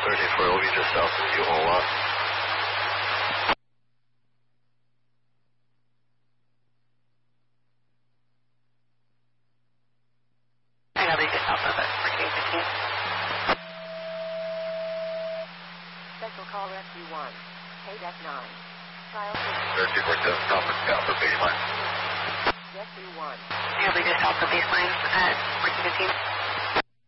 34 will be just south of you, whole lot. I gotta get south of it, 1415. Special call Rescue 1, KDEC 9. Trial 3247, South of Scout for baseline. Rescue 1. I gotta get south of baseline at 1415.